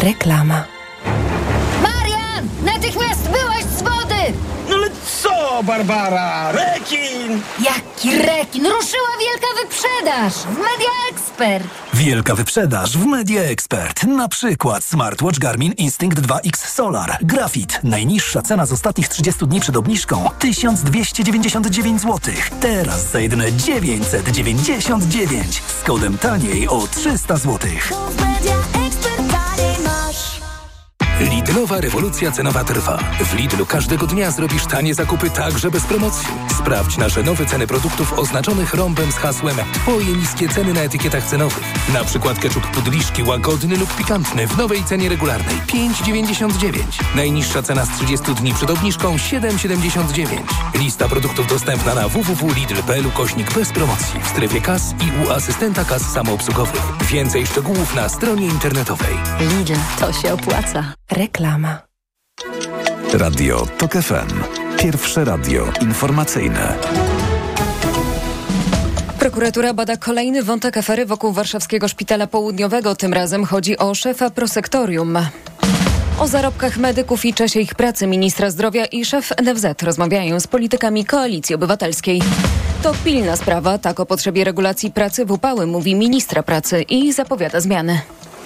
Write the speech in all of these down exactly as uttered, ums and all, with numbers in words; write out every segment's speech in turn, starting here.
Reklama. Marian! Natychmiast byłaś z wody! No ale co, Barbara? Rekin! Jaki rekin? Ruszyła wielka wyprzedaż w Media Expert. Wielka wyprzedaż w Media Expert. Na przykład smartwatch Garmin Instinct dwa X Solar. Grafit. Najniższa cena z ostatnich trzydziestu dni przed obniżką tysiąc dwieście dziewięćdziesiąt dziewięć złotych. Teraz za jedyne dziewięćset dziewięćdziesiąt dziewięć. Z kodem taniej o trzysta złotych. Lidlowa rewolucja cenowa trwa. W Lidlu każdego dnia zrobisz tanie zakupy także bez promocji. Sprawdź nasze nowe ceny produktów oznaczonych rąbem z hasłem Twoje niskie ceny na etykietach cenowych. Na przykład ketchup Pudliszki łagodny lub pikantny w nowej cenie regularnej pięć dziewięćdziesiąt dziewięć. Najniższa cena z trzydziestu dni przed obniżką siedem siedemdziesiąt dziewięć. Lista produktów dostępna na w w w kropka lidl kropka p l ukośnik bez promocji w strefie kas i u asystenta kas samoobsługowych. Więcej szczegółów na stronie internetowej. Lidl, to się opłaca. Reklama. Radio Tok F M. Pierwsze radio informacyjne. Prokuratura bada kolejny wątek afery wokół warszawskiego Szpitala Południowego. Tym razem chodzi o szefa prosektorium. O zarobkach medyków i czasie ich pracy ministra zdrowia i szef N F Z rozmawiają z politykami Koalicji Obywatelskiej. To pilna sprawa, tak o potrzebie regulacji pracy w upały mówi ministra pracy i zapowiada zmiany.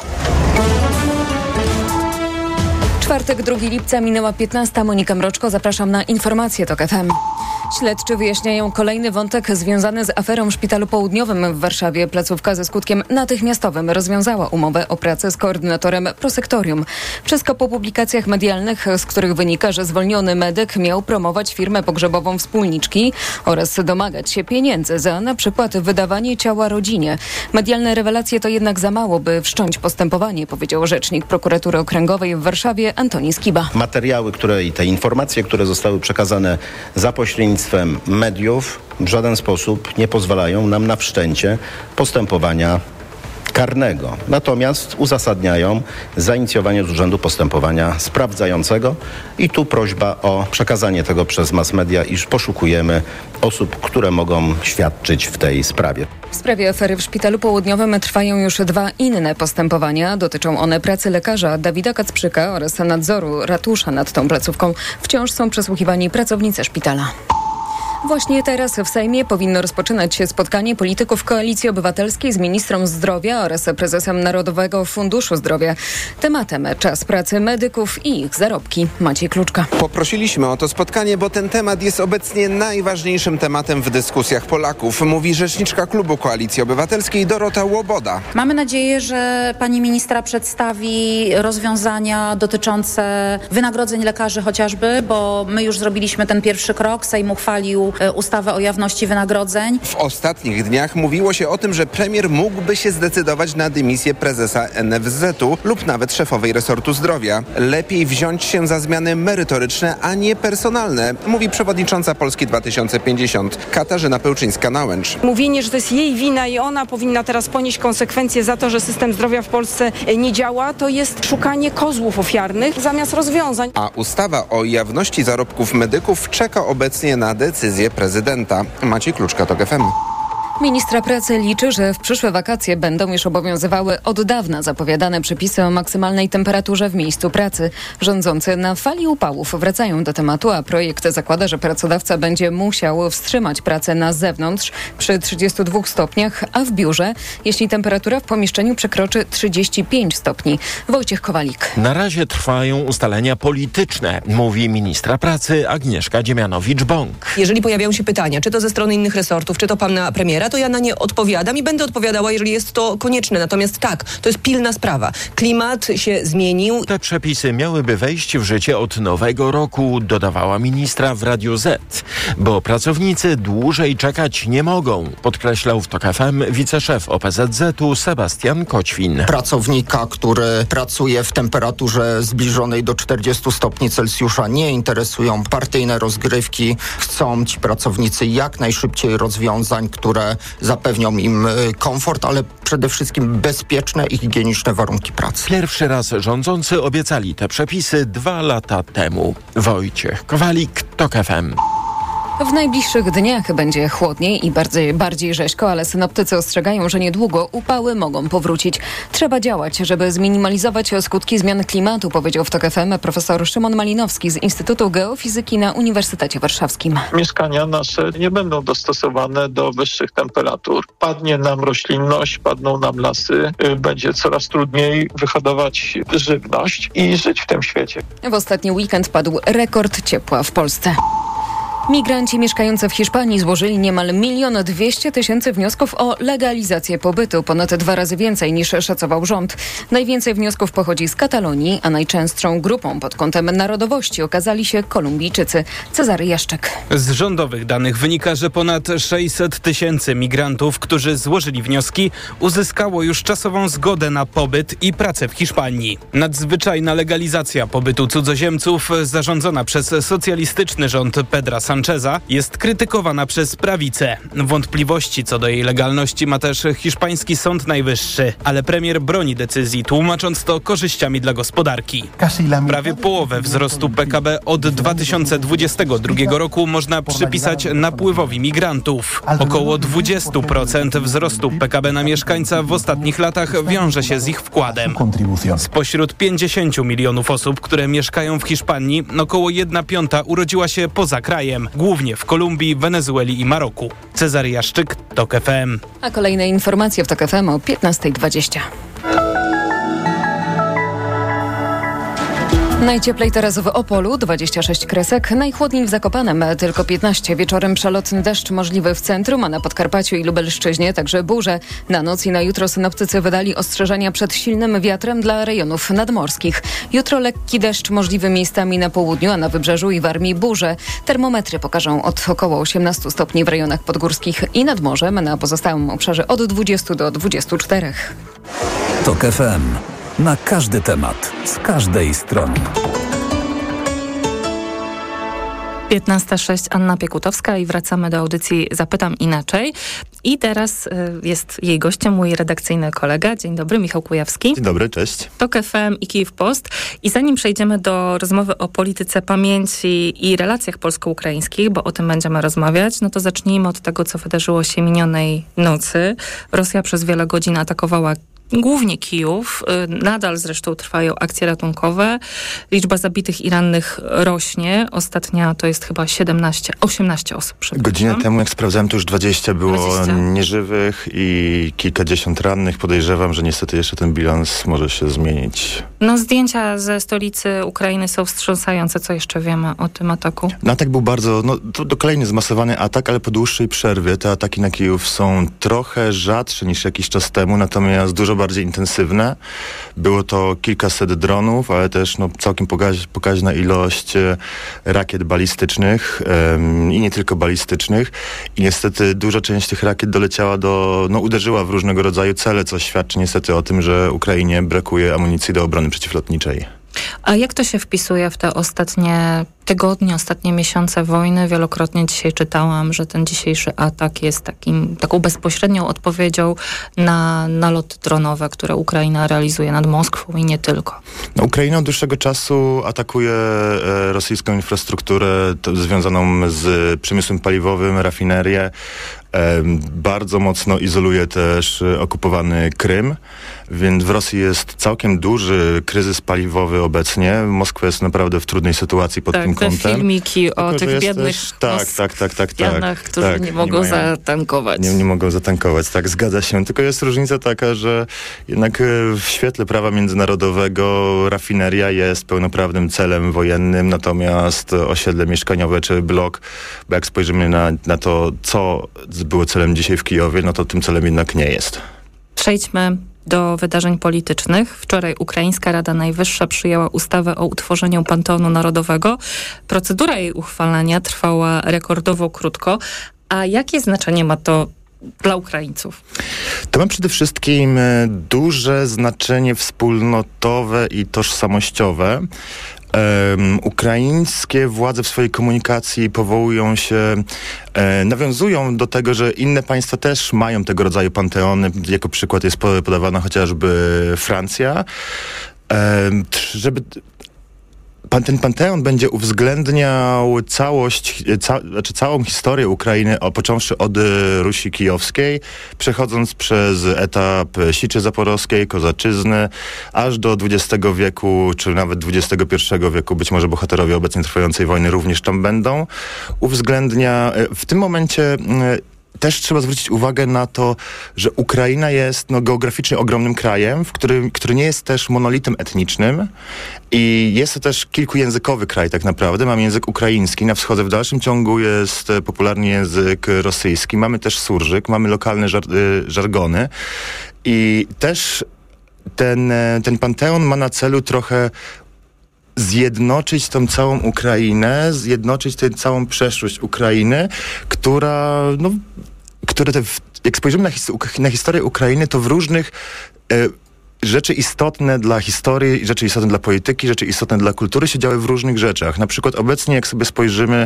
Czwartek, drugiego lipca, minęła piętnasta. Monika Mroczko, zapraszam na informacje Tok F M. Śledczy wyjaśniają kolejny wątek związany z aferą w Szpitalu Południowym w Warszawie. Placówka ze skutkiem natychmiastowym rozwiązała umowę o pracę z koordynatorem prosektorium. Wszystko po publikacjach medialnych, z których wynika, że zwolniony medyk miał promować firmę pogrzebową wspólniczki oraz domagać się pieniędzy za na przykład wydawanie ciała rodzinie. Medialne rewelacje to jednak za mało, by wszcząć postępowanie, powiedział rzecznik prokuratury okręgowej w Warszawie Antoni Skiba. Materiały, które i te informacje, które zostały przekazane za pośrednictwem mediów, w żaden sposób nie pozwalają nam na wszczęcie postępowania karnego. Natomiast uzasadniają zainicjowanie z urzędu postępowania sprawdzającego i tu prośba o przekazanie tego przez mass media, iż poszukujemy osób, które mogą świadczyć w tej sprawie. W sprawie afery w Szpitalu Południowym trwają już dwa inne postępowania. Dotyczą one pracy lekarza Dawida Kacprzyka oraz nadzoru ratusza nad tą placówką. Wciąż są przesłuchiwani pracownicy szpitala. Właśnie teraz w Sejmie powinno rozpoczynać się spotkanie polityków Koalicji Obywatelskiej z ministrą zdrowia oraz prezesem Narodowego Funduszu Zdrowia. Tematem czas pracy medyków i ich zarobki. Maciej Kluczka. Poprosiliśmy o to spotkanie, bo ten temat jest obecnie najważniejszym tematem w dyskusjach Polaków, mówi rzeczniczka klubu Koalicji Obywatelskiej Dorota Łoboda. Mamy nadzieję, że pani ministra przedstawi rozwiązania dotyczące wynagrodzeń lekarzy chociażby, bo my już zrobiliśmy ten pierwszy krok. Sejm uchwalił ustawę o jawności wynagrodzeń. W ostatnich dniach mówiło się o tym, że premier mógłby się zdecydować na dymisję prezesa N F Z-u lub nawet szefowej resortu zdrowia. Lepiej wziąć się za zmiany merytoryczne, a nie personalne, mówi przewodnicząca Polski dwa tysiące pięćdziesiąt Katarzyna Pełczyńska-Nałęcz. Mówienie, że to jest jej wina i ona powinna teraz ponieść konsekwencje za to, że system zdrowia w Polsce nie działa, to jest szukanie kozłów ofiarnych zamiast rozwiązań. A ustawa o jawności zarobków medyków czeka obecnie na decyzję prezydenta. Maciej Kluczka, Tok F M. Ministra pracy liczy, że w przyszłe wakacje będą już obowiązywały od dawna zapowiadane przepisy o maksymalnej temperaturze w miejscu pracy. Rządzący na fali upałów wracają do tematu, a projekt zakłada, że pracodawca będzie musiał wstrzymać pracę na zewnątrz przy trzydziestu dwóch stopniach, a w biurze, jeśli temperatura w pomieszczeniu przekroczy trzydzieści pięć stopni. Wojciech Kowalik. Na razie trwają ustalenia polityczne, mówi ministra pracy Agnieszka Dziemianowicz-Bąk. Jeżeli pojawiają się pytania, czy to ze strony innych resortów, czy to pana premiera, to ja na nie odpowiadam i będę odpowiadała, jeżeli jest to konieczne. Natomiast tak, to jest pilna sprawa. Klimat się zmienił. Te przepisy miałyby wejść w życie od nowego roku, dodawała ministra w Radiu Z, bo pracownicy dłużej czekać nie mogą, podkreślał w Tok F M wiceszef O P Z Z-u Sebastian Koćwin. Pracownika, który pracuje w temperaturze zbliżonej do czterdziestu stopni Celsjusza, nie interesują partyjne rozgrywki. Chcą ci pracownicy jak najszybciej rozwiązań, które zapewnią im komfort, ale przede wszystkim bezpieczne i higieniczne warunki pracy. Pierwszy raz rządzący obiecali te przepisy dwa lata temu. Wojciech Kowalik, Tok F M. W najbliższych dniach będzie chłodniej i bardziej, bardziej rzeźko, ale synoptycy ostrzegają, że niedługo upały mogą powrócić. Trzeba działać, żeby zminimalizować skutki zmian klimatu, powiedział w TOK F M profesor Szymon Malinowski z Instytutu Geofizyki na Uniwersytecie Warszawskim. Mieszkania nasze nie będą dostosowane do wyższych temperatur. Padnie nam roślinność, padną nam lasy, będzie coraz trudniej wyhodować żywność i żyć w tym świecie. W ostatni weekend padł rekord ciepła w Polsce. Migranci mieszkający w Hiszpanii złożyli niemal milion dwieście tysięcy wniosków o legalizację pobytu, ponad dwa razy więcej niż szacował rząd. Najwięcej wniosków pochodzi z Katalonii, a najczęstszą grupą pod kątem narodowości okazali się Kolumbijczycy. Cezary Jaszczek. Z rządowych danych wynika, że ponad sześćset tysięcy migrantów, którzy złożyli wnioski, uzyskało już czasową zgodę na pobyt i pracę w Hiszpanii. Nadzwyczajna legalizacja pobytu cudzoziemców, zarządzona przez socjalistyczny rząd Pedra Sancheza, jest krytykowana przez prawicę. Wątpliwości co do jej legalności ma też hiszpański Sąd Najwyższy, ale premier broni decyzji, tłumacząc to korzyściami dla gospodarki. Prawie połowę wzrostu P K B od dwa tysiące dwudziestego drugiego roku można przypisać napływowi migrantów. Około dwadzieścia procent wzrostu P K B na mieszkańca w ostatnich latach wiąże się z ich wkładem. Spośród pięćdziesięciu milionów osób, które mieszkają w Hiszpanii, około jedna piąta urodziła się poza krajem. Głównie w Kolumbii, Wenezueli i Maroku. Cezary Jaszczyk, TOK F M. A kolejne informacje w TOK F M o piętnasta dwadzieścia. Najcieplej teraz w Opolu, dwadzieścia sześć kresek, najchłodniej w Zakopanem, tylko piętnaście. Wieczorem przelotny deszcz możliwy w centrum, a na Podkarpaciu i Lubelszczyźnie także burze. Na noc i na jutro synoptycy wydali ostrzeżenia przed silnym wiatrem dla rejonów nadmorskich. Jutro lekki deszcz możliwy miejscami na południu, a na Wybrzeżu i Warmii burze. Termometry pokażą od około osiemnastu stopni w rejonach podgórskich i nad morzem, na pozostałym obszarze od dwudziestu do dwudziestu czterech. TOK F M. Na każdy temat, z każdej strony. piętnasta sześć, Anna Piekutowska i wracamy do audycji Zapytam Inaczej. I teraz y, jest jej gościem mój redakcyjny kolega. Dzień dobry, Michał Kujawski. Dzień dobry, cześć. TOK F M i Kijów Post. I zanim przejdziemy do rozmowy o polityce pamięci i relacjach polsko-ukraińskich, bo o tym będziemy rozmawiać, no to zacznijmy od tego, co wydarzyło się minionej nocy. Rosja przez wiele godzin atakowała głównie Kijów. Nadal zresztą trwają akcje ratunkowe. Liczba zabitych i rannych rośnie. Ostatnia to jest chyba siedemnaście, osiemnaście osób. Godzinę temu, jak sprawdzałem, to już dwadzieścia było dwadzieścia nieżywych i kilkadziesiąt rannych. Podejrzewam, że niestety jeszcze ten bilans może się zmienić. No zdjęcia ze stolicy Ukrainy są wstrząsające. Co jeszcze wiemy o tym ataku? No, atak był bardzo, no to, to kolejny zmasowany atak, ale po dłuższej przerwie. Te ataki na Kijów są trochę rzadsze niż jakiś czas temu, natomiast dużo bardziej intensywne. Było to kilkaset dronów, ale też no, całkiem pokaź, pokaźna ilość e, rakiet balistycznych e, i nie tylko balistycznych. I niestety duża część tych rakiet doleciała do, no uderzyła w różnego rodzaju cele, co świadczy niestety o tym, że Ukrainie brakuje amunicji do obrony przeciwlotniczej. A jak to się wpisuje w te ostatnie tygodnie, ostatnie miesiące wojny? Wielokrotnie dzisiaj czytałam, że ten dzisiejszy atak jest takim, taką bezpośrednią odpowiedzią na naloty dronowe, które Ukraina realizuje nad Moskwą i nie tylko. No, Ukraina od dłuższego czasu atakuje e, rosyjską infrastrukturę to, związaną z przemysłem paliwowym, rafinerię. E, bardzo mocno izoluje też e, okupowany Krym, więc w Rosji jest całkiem duży kryzys paliwowy obecnie. Moskwa jest naprawdę w trudnej sytuacji pod tak, tym kątem. Te filmiki o Tylko, tych biednych też, tak, tak, tak, tak, tak, którzy tak, nie mogą nie mają, zatankować. Nie, nie mogą zatankować, tak, zgadza się. Tylko jest różnica taka, że jednak w świetle prawa międzynarodowego rafineria jest pełnoprawnym celem wojennym, natomiast osiedle mieszkaniowe czy blok, bo jak spojrzymy na, na to, co było celem dzisiaj w Kijowie, no to tym celem jednak nie jest. Przejdźmy do wydarzeń politycznych. Wczoraj Ukraińska Rada Najwyższa przyjęła ustawę o utworzeniu Panteonu Narodowego. Procedura jej uchwalania trwała rekordowo krótko. A jakie znaczenie ma to dla Ukraińców? To ma przede wszystkim duże znaczenie wspólnotowe i tożsamościowe. Um, ukraińskie władze w swojej komunikacji powołują się, e, nawiązują do tego, że inne państwa też mają tego rodzaju panteony. Jako przykład jest podawana chociażby Francja. E, żeby pan, ten Panteon będzie uwzględniał całość, ca, znaczy całą historię Ukrainy, o, począwszy od Rusi Kijowskiej, przechodząc przez etap Siczy Zaporowskiej, Kozaczyzny, aż do dwudziestego wieku, czy nawet dwudziestego pierwszego wieku. Być może bohaterowie obecnie trwającej wojny również tam będą. Uwzględnia w tym momencie... Też trzeba zwrócić uwagę na to, że Ukraina jest no, geograficznie ogromnym krajem, w którym, który nie jest też monolitem etnicznym i jest to też kilkujęzykowy kraj tak naprawdę. Mamy język ukraiński, na wschodzie w dalszym ciągu jest popularny język rosyjski, mamy też surżyk, mamy lokalne żar, żargony i też ten, ten Panteon ma na celu trochę zjednoczyć tą całą Ukrainę, zjednoczyć tę całą przeszłość Ukrainy, która, no, które te, jak spojrzymy na, his, na historię Ukrainy, to w różnych e, rzeczy istotne dla historii, rzeczy istotne dla polityki, rzeczy istotne dla kultury się działy w różnych rzeczach. Na przykład obecnie, jak sobie spojrzymy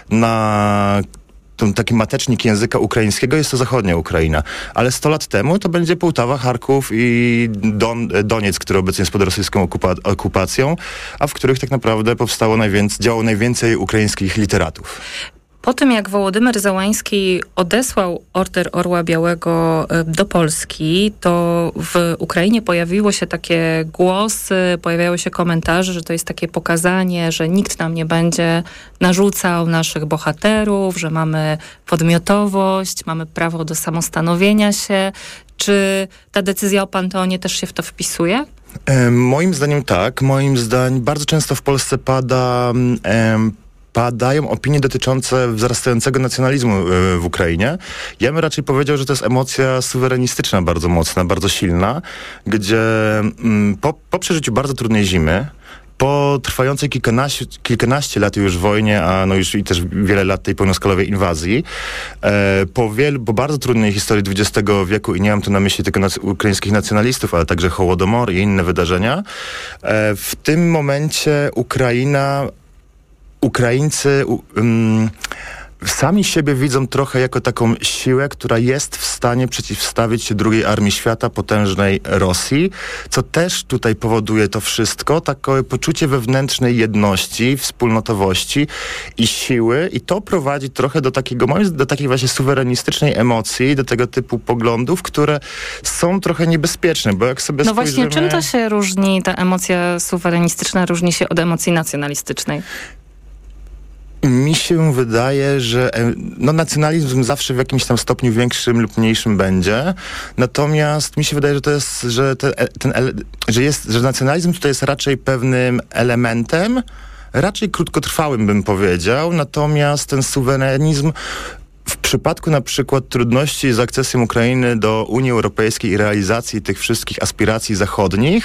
na taki matecznik języka ukraińskiego, jest to zachodnia Ukraina. Ale sto lat temu to będzie Połtawa, Charków i Don, Doniec, który obecnie jest pod rosyjską okupa- okupacją, a w których tak naprawdę powstało najwięcej, działało najwięcej ukraińskich literatów. Po tym, jak Wołodymyr Zełański odesłał Order Orła Białego do Polski, to w Ukrainie pojawiło się takie głosy, pojawiały się komentarze, że to jest takie pokazanie, że nikt nam nie będzie narzucał naszych bohaterów, że mamy podmiotowość, mamy prawo do samostanowienia się. Czy ta decyzja o Panteonie też się w to wpisuje? E, moim zdaniem tak. Moim zdaniem bardzo często w Polsce pada... E, padają opinie dotyczące wzrastającego nacjonalizmu w Ukrainie. Ja bym raczej powiedział, że to jest emocja suwerenistyczna bardzo mocna, bardzo silna, gdzie po, po przeżyciu bardzo trudnej zimy, po trwającej kilkanaście, kilkanaście lat już wojnie, a no już i też wiele lat tej pełnoskalowej inwazji, e, po, wielu, po bardzo trudnej historii dwudziestego wieku, i nie mam tu na myśli tylko nac- ukraińskich nacjonalistów, ale także Hołodomor i inne wydarzenia, e, w tym momencie Ukraina Ukraińcy um, sami siebie widzą trochę jako taką siłę, która jest w stanie przeciwstawić się drugiej armii świata, potężnej Rosji, co też tutaj powoduje to wszystko, takie poczucie wewnętrznej jedności, wspólnotowości i siły, i to prowadzi trochę do takiego, do takiej właśnie suwerenistycznej emocji, do tego typu poglądów, które są trochę niebezpieczne, bo jak sobie No spojrzymy... właśnie, czym to się różni, ta emocja suwerenistyczna różni się od emocji nacjonalistycznej? Mi się wydaje, że no, nacjonalizm zawsze w jakimś tam stopniu większym lub mniejszym będzie. Natomiast mi się wydaje, że to jest, że, te, ten, że, jest, że nacjonalizm tutaj jest raczej pewnym elementem, raczej krótkotrwałym bym powiedział. Natomiast ten suwerenizm w przypadku na przykład trudności z akcesją Ukrainy do Unii Europejskiej i realizacji tych wszystkich aspiracji zachodnich,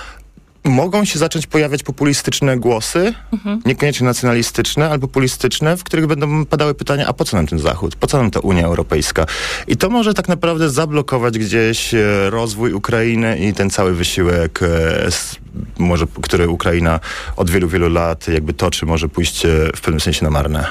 mogą się zacząć pojawiać populistyczne głosy, mhm. niekoniecznie nacjonalistyczne, ale populistyczne, w których będą padały pytania, a po co nam ten Zachód? Po co nam ta Unia Europejska? I to może tak naprawdę zablokować gdzieś rozwój Ukrainy i ten cały wysiłek, może, który Ukraina od wielu, wielu lat jakby toczy, może pójść w pewnym sensie na marne.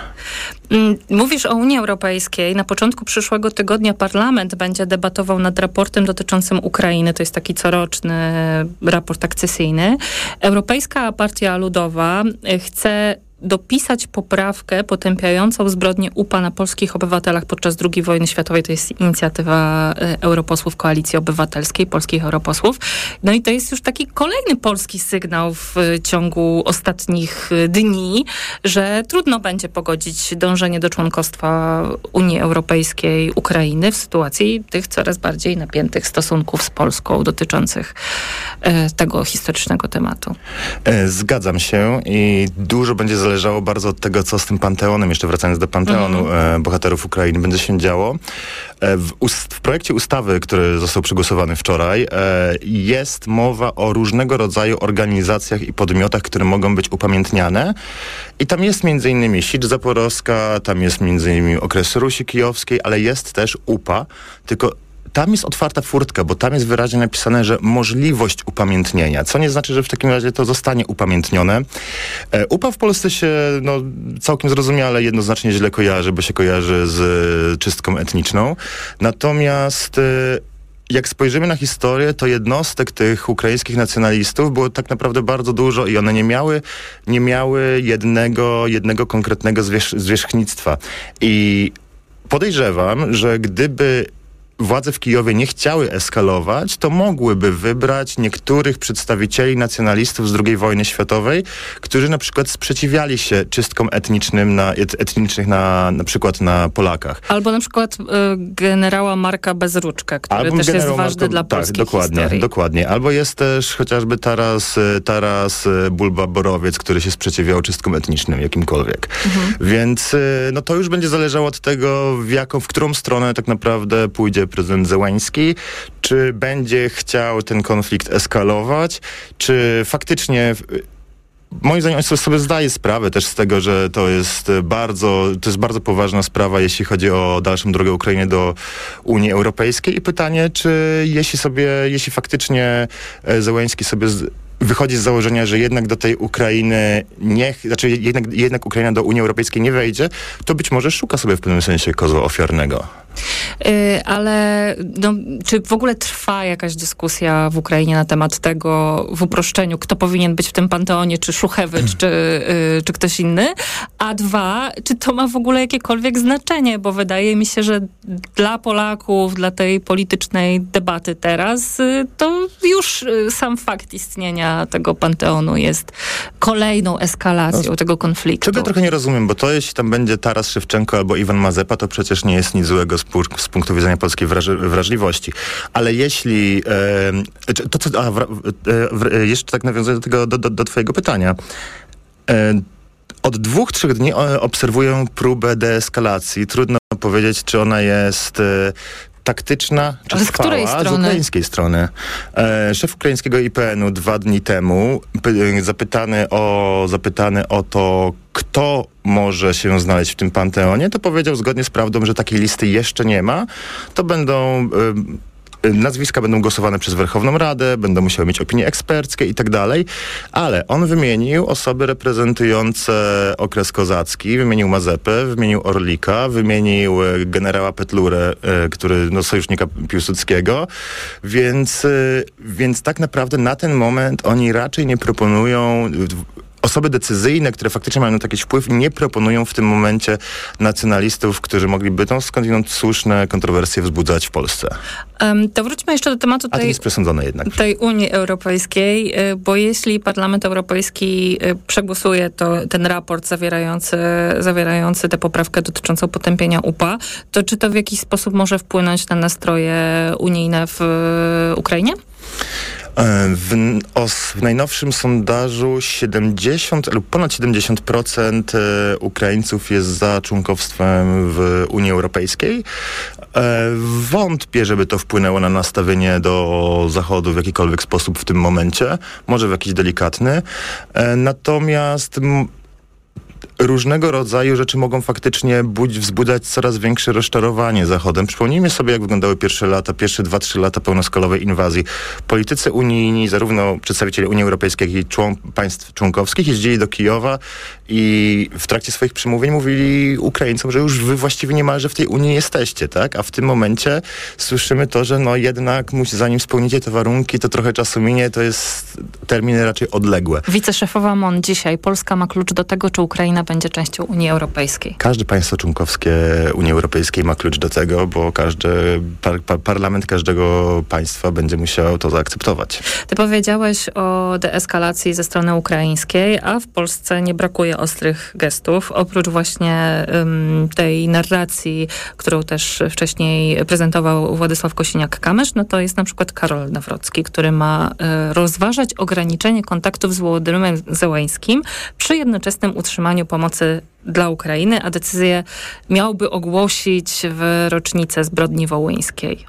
Mówisz o Unii Europejskiej. Na początku przyszłego tygodnia parlament będzie debatował nad raportem dotyczącym Ukrainy. To jest taki coroczny raport akcesyjny. Europejska Partia Ludowa chce dopisać poprawkę potępiającą zbrodnię U P A na polskich obywatelach podczas drugiej wojny światowej. To jest inicjatywa europosłów Koalicji Obywatelskiej, polskich europosłów. No i to jest już taki kolejny polski sygnał w ciągu ostatnich dni, że trudno będzie pogodzić dążenie do członkostwa Unii Europejskiej Ukrainy w sytuacji tych coraz bardziej napiętych stosunków z Polską dotyczących e, tego historycznego tematu. Zgadzam się i dużo będzie zależało bardzo od tego, co z tym Panteonem, jeszcze wracając do Panteonu mhm. e, bohaterów Ukrainy, będzie się działo. E, w, ust- w projekcie ustawy, który został przegłosowany wczoraj, e, jest mowa o różnego rodzaju organizacjach i podmiotach, które mogą być upamiętniane. I tam jest między innymi Sicz Zaporowska, tam jest między innymi okres Rusi Kijowskiej, ale jest też U P A, tylko tam jest otwarta furtka, bo tam jest wyraźnie napisane, że możliwość upamiętnienia, co nie znaczy, że w takim razie to zostanie upamiętnione. E, U P A w Polsce się no, całkiem zrozumiale jednoznacznie źle kojarzy, bo się kojarzy z czystką etniczną. Natomiast e, jak spojrzymy na historię, to jednostek tych ukraińskich nacjonalistów było tak naprawdę bardzo dużo i one nie miały, nie miały jednego, jednego konkretnego zwierz- zwierzchnictwa. I podejrzewam, że gdyby władze w Kijowie nie chciały eskalować, to mogłyby wybrać niektórych przedstawicieli nacjonalistów z drugiej wojny światowej, którzy na przykład sprzeciwiali się czystkom etnicznym na, et, etnicznych na, na przykład na Polakach. Albo na przykład y, generała Marka Bezruczka, który Albo też jest ważny Marko, dla tak, polskiej dokładnie, historii. dokładnie. Albo jest też chociażby Taras, Taras Bulba-Borowiec, który się sprzeciwiał czystkom etnicznym jakimkolwiek. Mhm. Więc no to już będzie zależało od tego, w jaką, w którą stronę tak naprawdę pójdzie prezydent Zełański, czy będzie chciał ten konflikt eskalować, czy faktycznie... Moim zdaniem on sobie zdaje sprawę też z tego, że to jest bardzo, to jest bardzo poważna sprawa, jeśli chodzi o dalszą drogę Ukrainy do Unii Europejskiej. I pytanie, czy jeśli sobie, jeśli faktycznie Zełański sobie z, wychodzi z założenia, że jednak do tej Ukrainy nie, znaczy jednak, jednak Ukraina do Unii Europejskiej nie wejdzie, to być może szuka sobie w pewnym sensie kozła ofiarnego. Yy, ale no, czy w ogóle trwa jakaś dyskusja w Ukrainie na temat tego, w uproszczeniu, kto powinien być w tym panteonie, czy Szuchewicz, czy, yy, czy ktoś inny? A dwa, czy to ma w ogóle jakiekolwiek znaczenie? Bo wydaje mi się, że dla Polaków, dla tej politycznej debaty teraz, yy, to już yy, sam fakt istnienia tego panteonu jest kolejną eskalacją no, tego konfliktu. Czego trochę nie rozumiem, bo to jeśli tam będzie Taras Szewczenko albo Iwan Mazepa, to przecież nie jest nic złego z, z punktu widzenia polskiej wraż- wrażliwości. Ale jeśli... E, to co, a, wra, e, jeszcze tak nawiązuję do, tego, do, do, do twojego pytania. E, od dwóch, trzech dni obserwuję próbę deeskalacji. Trudno powiedzieć, czy ona jest... E, taktyczna, czy ale z trwała, której strony? Z ukraińskiej strony. E, szef ukraińskiego I P N-u dwa dni temu p- zapytany o, zapytany o to, kto może się znaleźć w tym panteonie, to powiedział zgodnie z prawdą, że takiej listy jeszcze nie ma. To będą... Y- Nazwiska będą głosowane przez Werchowną Radę, będą musiały mieć opinie eksperckie i tak dalej, ale on wymienił osoby reprezentujące okres kozacki, wymienił Mazepę, wymienił Orlika, wymienił generała Petlurę, który, no, sojusznika Piłsudskiego, więc, więc tak naprawdę na ten moment oni raczej nie proponują... Osoby decyzyjne, które faktycznie mają taki wpływ, nie proponują w tym momencie nacjonalistów, którzy mogliby tą skądinąd słuszne kontrowersje wzbudzać w Polsce. Um, to wróćmy jeszcze do tematu tej, A to jest przesądzone jednak. tej Unii Europejskiej, bo jeśli Parlament Europejski przegłosuje to, ten raport zawierający, zawierający tę poprawkę dotyczącą potępienia U P A, to czy to w jakiś sposób może wpłynąć na nastroje unijne w Ukrainie? W, o, w najnowszym sondażu siedemdziesiąt lub ponad siedemdziesiąt procent Ukraińców jest za członkowstwem w Unii Europejskiej. Wątpię, żeby to wpłynęło na nastawienie do Zachodu w jakikolwiek sposób w tym momencie. Może w jakiś delikatny. Natomiast... różnego rodzaju rzeczy mogą faktycznie budź, wzbudzać coraz większe rozczarowanie Zachodem. Przypomnijmy sobie, jak wyglądały pierwsze lata, pierwsze dwa, trzy lata pełnoskalowej inwazji. Politycy unijni, zarówno przedstawiciele Unii Europejskiej, jak i człon, państw członkowskich jeździli do Kijowa i w trakcie swoich przemówień mówili Ukraińcom, że już wy właściwie niemalże w tej Unii jesteście, tak? A w tym momencie słyszymy to, że no jednak musi, zanim spełnicie te warunki, to trochę czasu minie, to jest terminy raczej odległe. Wiceszefowa M O N dzisiaj. Polska ma klucz do tego, czy Ukraina będzie częścią Unii Europejskiej. Każde państwo członkowskie Unii Europejskiej ma klucz do tego, bo każdy par, par, parlament każdego państwa będzie musiał to zaakceptować. Ty powiedziałeś o deeskalacji ze strony ukraińskiej, a w Polsce nie brakuje ostrych gestów. Oprócz właśnie um, tej narracji, którą też wcześniej prezentował Władysław Kosiniak-Kamysz, no to jest na przykład Karol Nawrocki, który ma y, rozważać ograniczenie kontaktów z Wołodymyrem Zełańskim przy jednoczesnym utrzymaniu pomocy dla Ukrainy, a decyzję miałby ogłosić w rocznicę zbrodni wołyńskiej.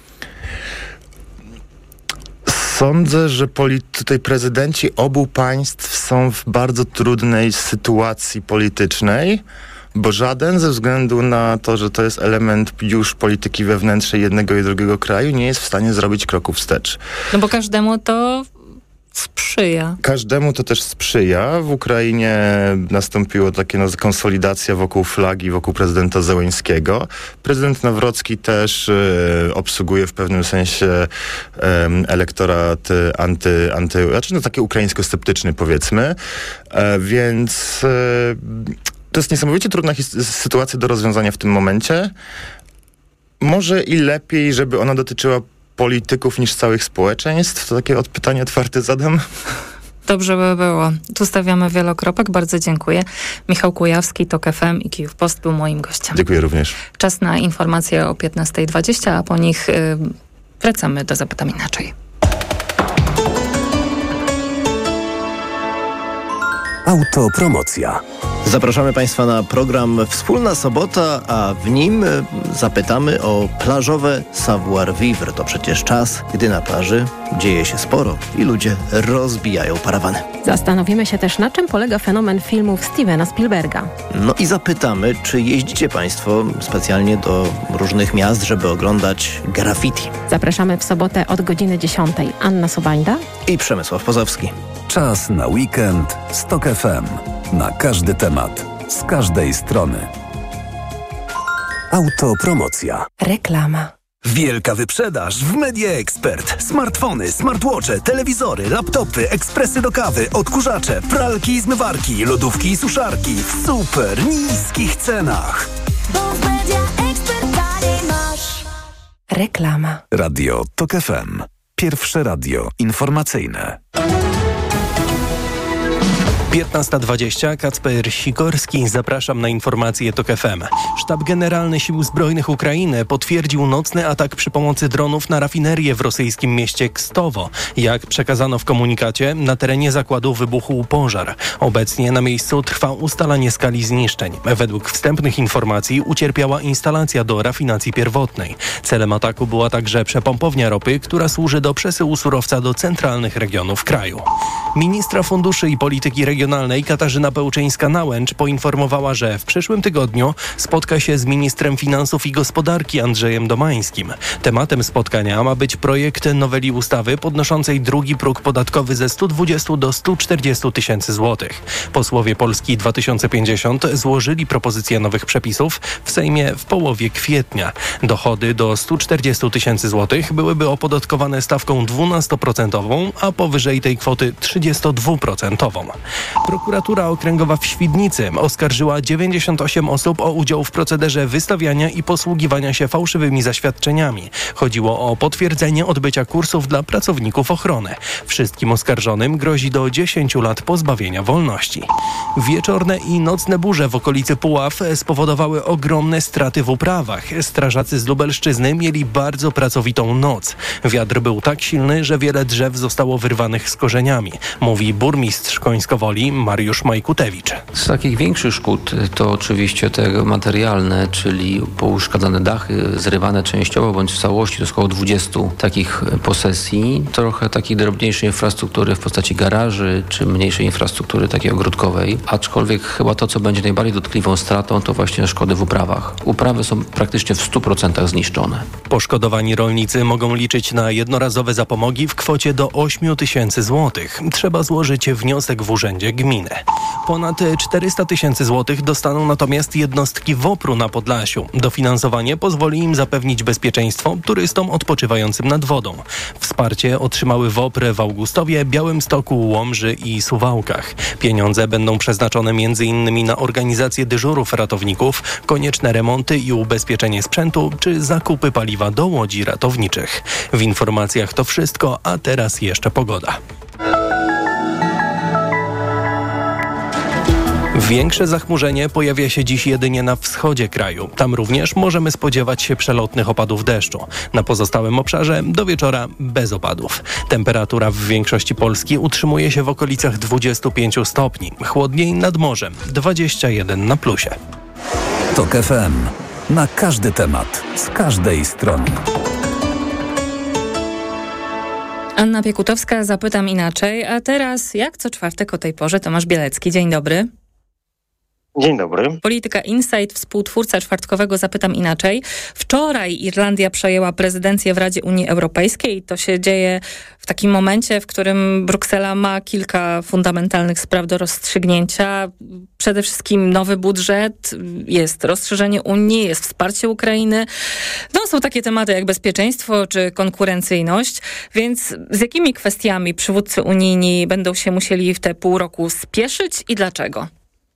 Sądzę, że poli- tutaj prezydenci obu państw są w bardzo trudnej sytuacji politycznej, bo żaden ze względu na to, że to jest element już polityki wewnętrznej jednego i drugiego kraju, nie jest w stanie zrobić kroku wstecz. No bo każdemu to sprzyja. Każdemu to też sprzyja. W Ukrainie nastąpiła taka no, konsolidacja wokół flagi, wokół prezydenta Zełeńskiego. Prezydent Nawrocki też e, obsługuje w pewnym sensie e, elektorat anty, anty, znaczy no taki ukraińsko-sceptyczny powiedzmy. E, więc e, to jest niesamowicie trudna his- sytuacja do rozwiązania w tym momencie. Może i lepiej, żeby ona dotyczyła polityków niż całych społeczeństw? To takie pytanie otwarte zadam. Dobrze by było. Tu stawiamy wielokropek. Bardzo dziękuję. Michał Kujawski, Tok F M i Kijów Post był moim gościem. Dziękuję również. Czas na informacje o piętnasta dwadzieścia, a po nich yy, wracamy do Zapytam Inaczej. Autopromocja. Zapraszamy Państwa na program Wspólna Sobota, a w nim zapytamy o plażowe savoir-vivre. To przecież czas, gdy na plaży dzieje się sporo i ludzie rozbijają parawany. Zastanowimy się też, na czym polega fenomen filmów Stevena Spielberga. No i zapytamy, czy jeździcie Państwo specjalnie do różnych miast, żeby oglądać graffiti. Zapraszamy w sobotę od godziny dziesiątej. Anna Sobańda i Przemysław Pozowski. Czas na weekend z Tok F M. Na każdy temat, z każdej strony. Autopromocja. Reklama. Wielka wyprzedaż w Media Expert. Smartfony, smartwatche, telewizory, laptopy, ekspresy do kawy, odkurzacze, pralki i zmywarki, lodówki i suszarki w super niskich cenach. Bo w Media Expert taniej masz. Reklama. Radio Tok F M. Pierwsze radio informacyjne. piętnasta dwadzieścia, Kacper Sikorski, zapraszam na informacje Tok F M. Sztab Generalny Sił Zbrojnych Ukrainy potwierdził nocny atak przy pomocy dronów na rafinerię w rosyjskim mieście Kstowo. Jak przekazano w komunikacie, na terenie zakładu wybuchł pożar. Obecnie na miejscu trwa ustalanie skali zniszczeń. Według wstępnych informacji ucierpiała instalacja do rafinacji pierwotnej. Celem ataku była także przepompownia ropy, która służy do przesyłu surowca do centralnych regionów kraju. Ministra Funduszy i Polityki Regionalnej Katarzyna Pełczyńska-Nałęcz poinformowała, że w przyszłym tygodniu spotka się z ministrem finansów i gospodarki Andrzejem Domańskim. Tematem spotkania ma być projekt noweli ustawy podnoszącej drugi próg podatkowy ze stu dwudziestu do stu czterdziestu tysięcy złotych. Posłowie Polski dwa tysiące pięćdziesiąt złożyli propozycję nowych przepisów w Sejmie w połowie kwietnia. Dochody do stu czterdziestu tysięcy złotych byłyby opodatkowane stawką dwunastoprocentową, a powyżej tej kwoty trzydziestodwuprocentową. Prokuratura Okręgowa w Świdnicy oskarżyła dziewięćdziesiąt osiem osób o udział w procederze wystawiania i posługiwania się fałszywymi zaświadczeniami. Chodziło o potwierdzenie odbycia kursów dla pracowników ochrony. Wszystkim oskarżonym grozi do dziesięciu lat pozbawienia wolności. Wieczorne i nocne burze w okolicy Puław spowodowały ogromne straty w uprawach. Strażacy z Lubelszczyzny mieli bardzo pracowitą noc. Wiatr był tak silny, że wiele drzew zostało wyrwanych z korzeniami, mówi burmistrz Końskowoli Mariusz Majkutewicz. Z takich większych szkód to oczywiście te materialne, czyli pouszkadzane dachy, zrywane częściowo bądź w całości, to jest około dwudziestu takich posesji. Trochę takiej drobniejszej infrastruktury w postaci garaży, czy mniejszej infrastruktury takiej ogródkowej. Aczkolwiek chyba to, co będzie najbardziej dotkliwą stratą, to właśnie szkody w uprawach. Uprawy są praktycznie w stu procentach zniszczone. Poszkodowani rolnicy mogą liczyć na jednorazowe zapomogi w kwocie do ośmiu tysięcy złotych. Trzeba złożyć wniosek w urzędzie gminy. Ponad czterysta tysięcy złotych dostaną natomiast jednostki WOPR-u na Podlasiu. Dofinansowanie pozwoli im zapewnić bezpieczeństwo turystom odpoczywającym nad wodą. Wsparcie otrzymały WOPR w Augustowie, Białymstoku, Łomży i Suwałkach. Pieniądze będą przeznaczone między innymi na organizację dyżurów ratowników, konieczne remonty i ubezpieczenie sprzętu, czy zakupy paliwa do łodzi ratowniczych. W informacjach to wszystko, a teraz jeszcze pogoda. Większe zachmurzenie pojawia się dziś jedynie na wschodzie kraju. Tam również możemy spodziewać się przelotnych opadów deszczu. Na pozostałym obszarze do wieczora bez opadów. Temperatura w większości Polski utrzymuje się w okolicach dwudziestu pięciu stopni. Chłodniej nad morzem, dwadzieścia jeden na plusie. Tok F M. Na każdy temat, z każdej strony. Anna Piekutowska, Zapytam Inaczej. A teraz, jak co czwartek o tej porze, Tomasz Bielecki. Dzień dobry. Dzień dobry. Polityka Insight, współtwórca czwartkowego Zapytam Inaczej. Wczoraj Irlandia przejęła prezydencję w Radzie Unii Europejskiej. To się dzieje w takim momencie, w którym Bruksela ma kilka fundamentalnych spraw do rozstrzygnięcia. Przede wszystkim nowy budżet, jest rozszerzenie Unii, jest wsparcie Ukrainy. No, są takie tematy jak bezpieczeństwo czy konkurencyjność. Więc z jakimi kwestiami przywódcy unijni będą się musieli w te pół roku spieszyć i dlaczego?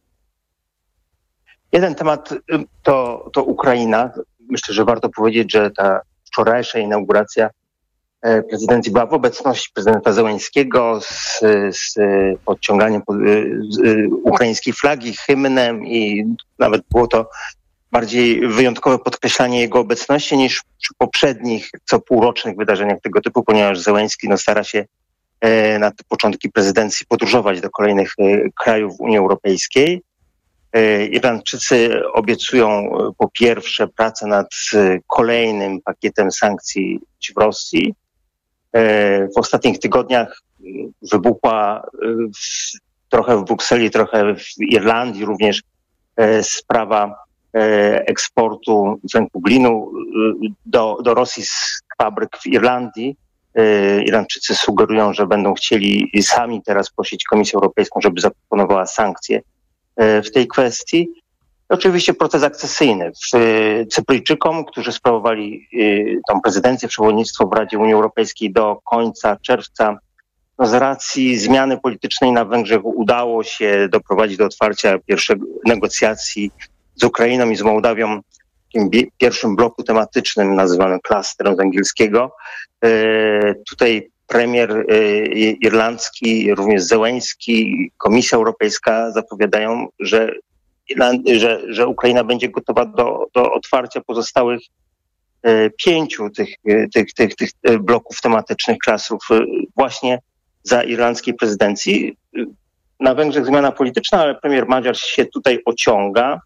Jeden temat to, to Ukraina. Myślę, że warto powiedzieć, że ta wczorajsza inauguracja prezydencji była w obecności prezydenta Zełenskiego z, z podciąganiem ukraińskiej flagi, hymnem i nawet było to bardziej wyjątkowe podkreślanie jego obecności niż przy poprzednich co półrocznych wydarzeniach tego typu, ponieważ Zełenski no, stara się na te początki prezydencji podróżować do kolejnych krajów Unii Europejskiej. Irlandczycy obiecują po pierwsze pracę nad kolejnym pakietem sankcji w Rosji. W ostatnich tygodniach wybuchła w, trochę w Brukseli, trochę w Irlandii również sprawa eksportu cynku glinu do, do Rosji z fabryk w Irlandii. Irlandczycy sugerują, że będą chcieli sami teraz prosić Komisję Europejską, żeby zaproponowała sankcje w tej kwestii. Oczywiście proces akcesyjny. Cypryjczykom, którzy sprawowali tą prezydencję, przewodnictwo w Radzie Unii Europejskiej do końca czerwca, no z racji zmiany politycznej na Węgrzech udało się doprowadzić do otwarcia pierwszych negocjacji z Ukrainą i z Mołdawią w tym pierwszym bloku tematycznym nazywanym klastrem z angielskiego. Tutaj premier irlandzki, również Zełenski, Komisja Europejska zapowiadają, że, że, że Ukraina będzie gotowa do, do otwarcia pozostałych pięciu tych, tych, tych, tych bloków tematycznych, klastrów właśnie za irlandzkiej prezydencji. Na Węgrzech zmiana polityczna, ale premier Magyar się tutaj ociąga.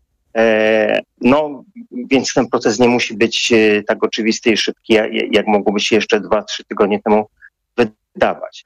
No, więc ten proces nie musi być tak oczywisty i szybki, jak mogłoby się jeszcze dwa, trzy tygodnie temu wydawać.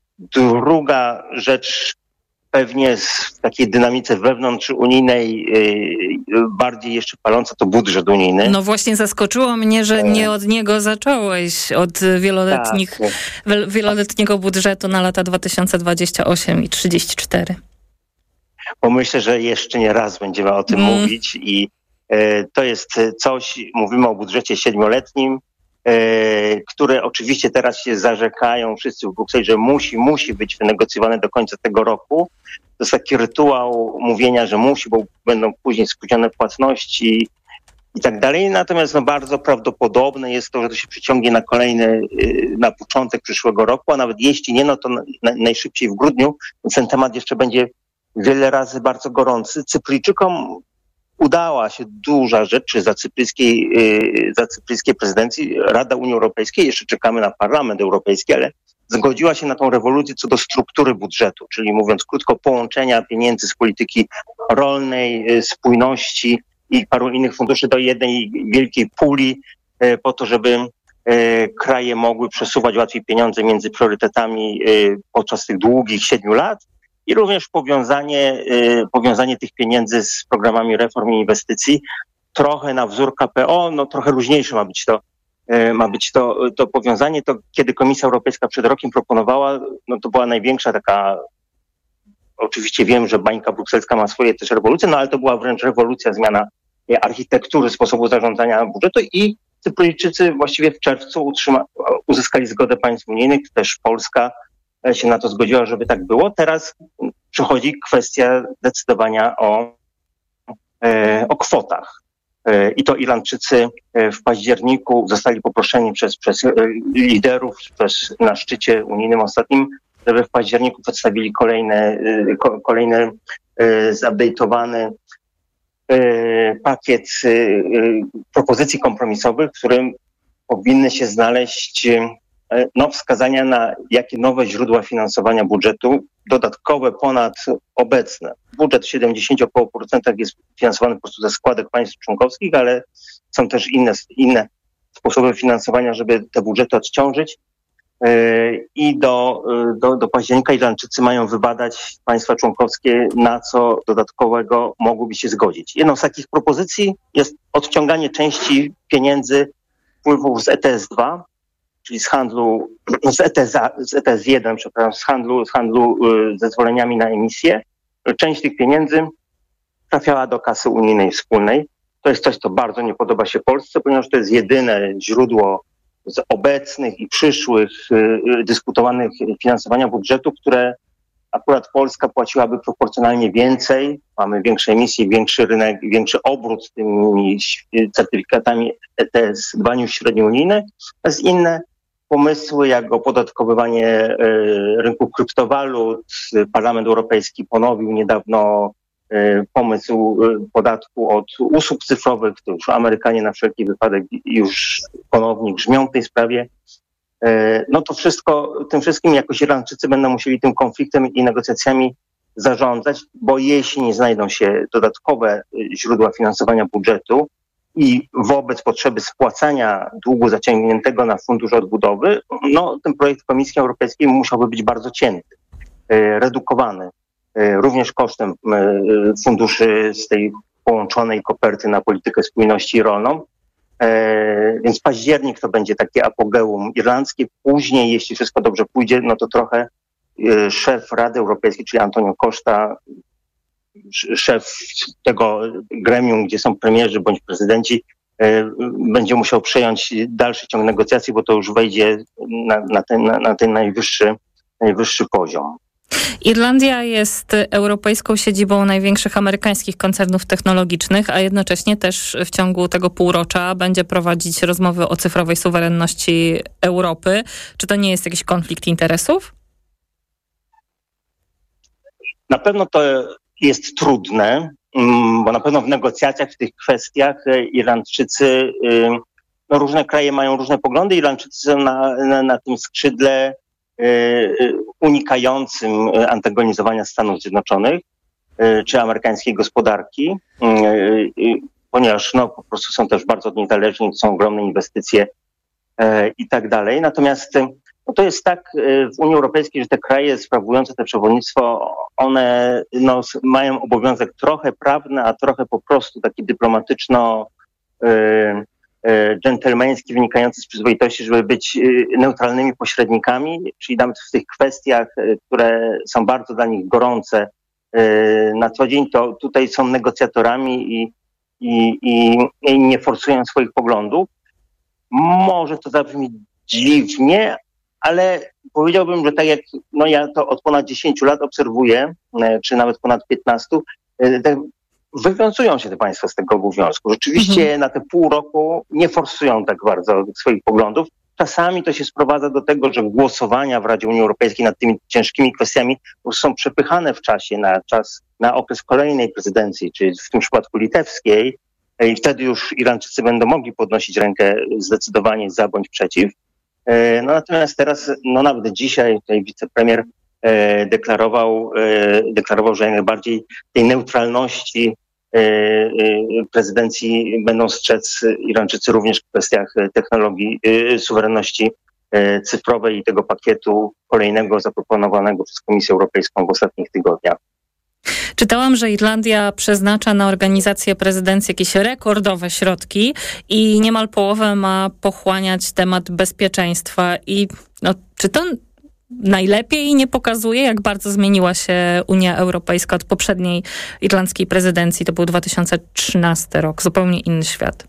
Druga rzecz, pewnie w takiej dynamice wewnątrzunijnej bardziej jeszcze paląca, to budżet unijny. No właśnie zaskoczyło mnie, że nie od niego zacząłeś, od wieloletnich, tak. wieloletniego budżetu na lata dwa tysiące dwudziesty ósmy i trzydzieści cztery. Bo myślę, że jeszcze nie raz będziemy o tym mm. mówić i e, to jest coś, mówimy o budżecie siedmioletnim, e, które oczywiście teraz się zarzekają wszyscy w Brukseli, że musi, musi być wynegocjowane do końca tego roku. To jest taki rytuał mówienia, że musi, bo będą później spóźnione płatności i tak dalej. Natomiast no, bardzo prawdopodobne jest to, że to się przyciągnie na kolejny, na początek przyszłego roku, a nawet jeśli nie, no to na, najszybciej w grudniu, więc ten temat jeszcze będzie wiele razy bardzo gorący. Cypryjczykom udała się duża rzecz za cypryjskiej, za cypryjskiej prezydencji. Rada Unii Europejskiej, jeszcze czekamy na Parlament Europejski, ale zgodziła się na tą rewolucję co do struktury budżetu, czyli mówiąc krótko, połączenia pieniędzy z polityki rolnej, spójności i paru innych funduszy do jednej wielkiej puli po to, żeby kraje mogły przesuwać łatwiej pieniądze między priorytetami podczas tych długich siedmiu lat. I również powiązanie, powiązanie tych pieniędzy z programami reform i inwestycji, trochę na wzór K P O, no trochę luźniejsze ma być to, ma być to, to powiązanie. To kiedy Komisja Europejska przed rokiem proponowała, no to była największa taka, oczywiście wiem, że bańka brukselska ma swoje też rewolucje, no ale to była wręcz rewolucja, zmiana architektury, sposobu zarządzania budżetu i Cypryjczycy właściwie w czerwcu utrzyma, uzyskali zgodę państw unijnych, też Polska się na to zgodziła, żeby tak było. Teraz przychodzi kwestia decydowania o, o kwotach. I to Irlandczycy w październiku zostali poproszeni przez, przez liderów przez, na szczycie unijnym ostatnim, żeby w październiku przedstawili kolejne, kolejny zupdate'owany pakiet propozycji kompromisowych, w którym powinny się znaleźć no, wskazania na jakie nowe źródła finansowania budżetu, dodatkowe ponad obecne. Budżet w siedemdziesiąt około procentach jest finansowany po prostu ze składek państw członkowskich, ale są też inne, inne sposoby finansowania, żeby te budżety odciążyć. i do, do, do października Irlandczycy mają wybadać państwa członkowskie, na co dodatkowego mogłyby się zgodzić. Jedną z takich propozycji jest odciąganie części pieniędzy, wpływów z E T S dwa, czyli z handlu, z E T S, z E T S jeden, przepraszam, z handlu, z handlu zezwoleniami na emisję. Część tych pieniędzy trafiała do kasy unijnej wspólnej. To jest coś, co bardzo nie podoba się Polsce, ponieważ to jest jedyne źródło z obecnych i przyszłych y, dyskutowanych finansowania budżetu, które akurat Polska płaciłaby proporcjonalnie więcej. Mamy większe emisje, większy rynek, większy obrót tymi certyfikatami E T S dwa niż średnio unijne. To jest inne pomysły, jak opodatkowywanie y, rynku kryptowalut. Parlament Europejski ponowił niedawno y, pomysł y, podatku od usług cyfrowych. To już Amerykanie na wszelki wypadek już ponownie grzmią w tej sprawie. Y, no to wszystko, tym wszystkim jakoś Irlandczycy będą musieli tym konfliktem i negocjacjami zarządzać, bo jeśli nie znajdą się dodatkowe źródła finansowania budżetu i wobec potrzeby spłacania długu zaciągniętego na Fundusz Odbudowy, no ten projekt Komisji Europejskiej musiałby być bardzo cięty, redukowany, również kosztem funduszy z tej połączonej koperty na politykę spójności rolną. Więc październik to będzie takie apogeum irlandzkie. Później, jeśli wszystko dobrze pójdzie, no to trochę szef Rady Europejskiej, czyli Antonio Costa, szef tego gremium, gdzie są premierzy bądź prezydenci, będzie musiał przejąć dalszy ciąg negocjacji, bo to już wejdzie na, na, ten, na, na ten najwyższy, najwyższy poziom. Irlandia jest europejską siedzibą największych amerykańskich koncernów technologicznych, a jednocześnie też w ciągu tego półrocza będzie prowadzić rozmowy o cyfrowej suwerenności Europy. Czy to nie jest jakiś konflikt interesów? Na pewno to jest trudne, bo na pewno w negocjacjach w tych kwestiach Irlandczycy, no różne kraje mają różne poglądy, Irlandczycy są na, na, na tym skrzydle unikającym antagonizowania Stanów Zjednoczonych czy amerykańskiej gospodarki, ponieważ no, po prostu są też bardzo niezależni, są ogromne inwestycje i tak dalej. Natomiast no, to jest tak w Unii Europejskiej, że te kraje sprawujące te przewodnictwo, one no, mają obowiązek trochę prawny, a trochę po prostu taki dyplomatyczno dżentelmeński, wynikający z przyzwoitości, żeby być neutralnymi pośrednikami, czyli nawet w tych kwestiach, które są bardzo dla nich gorące na co dzień, to tutaj są negocjatorami i, i, i, i nie forsują swoich poglądów. Może to zabrzmi dziwnie, ale powiedziałbym, że tak jak no ja to od ponad dziesięciu lat obserwuję, czy nawet ponad piętnastu, tak wywiązują się te państwa z tego obowiązku. Rzeczywiście mhm. na te pół roku nie forsują tak bardzo swoich poglądów. Czasami to się sprowadza do tego, że głosowania w Radzie Unii Europejskiej nad tymi ciężkimi kwestiami są przepychane w czasie na czas, na okres kolejnej prezydencji, czyli w tym przypadku litewskiej, i wtedy już Irlandczycy będą mogli podnosić rękę zdecydowanie za bądź przeciw. No natomiast teraz, no nawet dzisiaj tutaj wicepremier e, deklarował, e, deklarował, że jak najbardziej tej neutralności e, e, prezydencji będą strzec Irlandczycy również w kwestiach technologii, e, suwerenności e, cyfrowej i tego pakietu kolejnego zaproponowanego przez Komisję Europejską w ostatnich tygodniach. Czytałam, że Irlandia przeznacza na organizację prezydencji jakieś rekordowe środki i niemal połowę ma pochłaniać temat bezpieczeństwa. I no, czy to najlepiej nie pokazuje, jak bardzo zmieniła się Unia Europejska od poprzedniej irlandzkiej prezydencji? To był dwa tysiące trzynasty rok, zupełnie inny świat.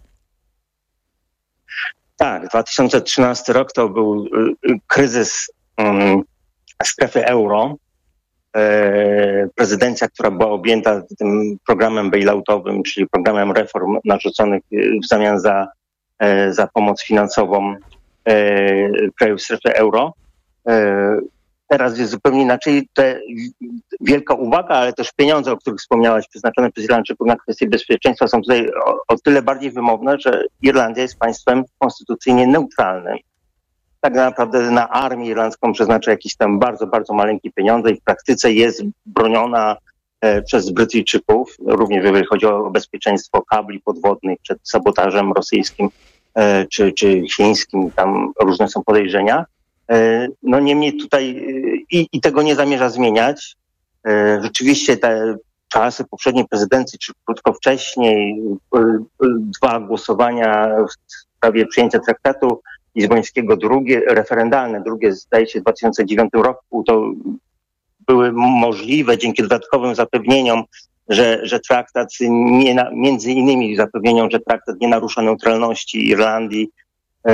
Tak, dwa tysiące trzynasty rok to był y, kryzys y, strefy euro. Prezydencja, która była objęta tym programem bailoutowym, czyli programem reform narzuconych w zamian za, za pomoc finansową krajów strefy euro. Teraz jest zupełnie inaczej. Te wielka uwaga, ale też pieniądze, o których wspomniałaś, przeznaczone przez Irlandczyków na kwestie bezpieczeństwa są tutaj o, o tyle bardziej wymowne, że Irlandia jest państwem konstytucyjnie neutralnym. Tak naprawdę na armię irlandzką przeznacza jakieś tam bardzo, bardzo maleńkie pieniądze i w praktyce jest broniona e, przez Brytyjczyków, również jeżeli chodzi o bezpieczeństwo kabli podwodnych przed sabotażem rosyjskim e, czy, czy chińskim, tam różne są podejrzenia. No niemniej tutaj i, i tego nie zamierza zmieniać. Rzeczywiście te czasy poprzedniej prezydencji, czy krótko wcześniej, dwa głosowania w sprawie przyjęcia traktatu lizbońskiego, drugie referendalne, drugie zdaje się w dwa tysiące dziewiątym roku, to były możliwe dzięki dodatkowym zapewnieniom, że, że traktat nie, na, między innymi zapewnieniom, że traktat nie narusza neutralności Irlandii yy,